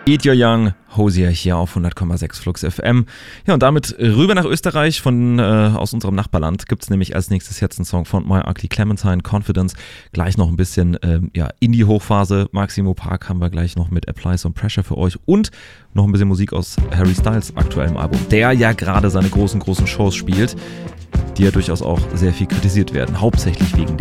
Eat Your Young, Hozier hier auf 100,6 Flux FM. Ja, und damit rüber nach Österreich aus unserem Nachbarland gibt es nämlich als nächstes jetzt einen Song von My Ugly Clementine, Confidence. Gleich noch ein bisschen in die Hochphase. Maximo Park haben wir gleich noch mit Apply Some Pressure für euch und noch ein bisschen Musik aus Harry Styles aktuellem Album, der ja gerade seine großen Shows spielt, die ja durchaus auch sehr viel kritisiert werden, hauptsächlich wegen